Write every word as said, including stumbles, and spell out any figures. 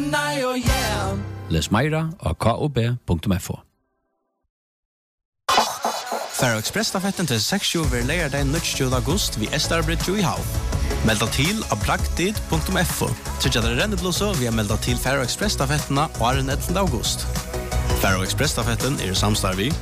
tonight, oh yeah. Les meira av k o b punktum f o. Faro Express-stafetten til seksogtjúgu ver leierdag nítjúgunda august vi Estarbridge i Havn. Melda til av praktid punktum f o. Tryggja dere renneblåse vi har melda til Faro Express-stafetterna og er den ellevte august. Faro Express-stafetten er i samstarv i